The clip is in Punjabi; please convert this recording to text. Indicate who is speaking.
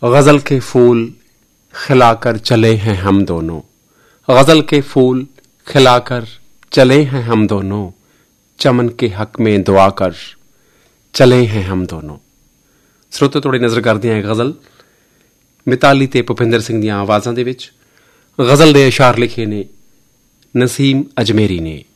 Speaker 1: गज़ल के फूल खिलाकर चले हैं हम दोनों, गज़ल के फूल खिलाकर चले हैं हम दोनों, चमन के हक में दुआ कर चले हैं हम दोनों। ਸਰੋਤੋ ਤੁਹਾਡੀ ਨਜ਼ਰ ਕਰਦੇ ਹਾਂ ਗਜ਼ਲ ਮਿਤਾਲੀ ਤੇ ਭੁਪਿੰਦਰ ਸਿੰਘ ਦੀਆਂ ਆਵਾਜ਼ਾਂ ਦੇ ਵਿੱਚ। ਗਜ਼ਲ ਦੇ ਅਸ਼ਾਰ ਲਿਖੇ ਨੇ ਨਸੀਮ ਅਜਮੇਰੀ ਨੇ।